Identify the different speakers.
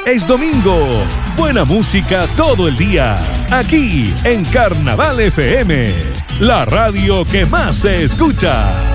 Speaker 1: es domingo. Buena música todo el día. Aquí en Carnaval FM, la radio que más se escucha.